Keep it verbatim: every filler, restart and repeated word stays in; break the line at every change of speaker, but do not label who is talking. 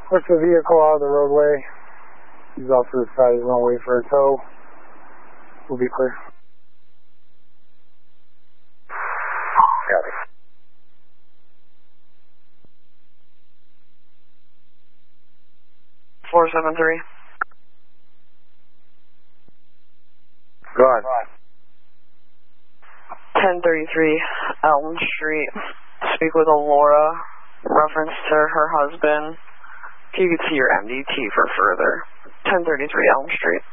Push the vehicle out of the roadway. He's off to the side. He's going to wait for a tow. We'll be clear.
Got it.
four seven three.
Go on.
ten thirty-three Elm Street. Speak with Alora. Reference to her husband. If you could see your M D T for further. ten thirty-three Elm Street.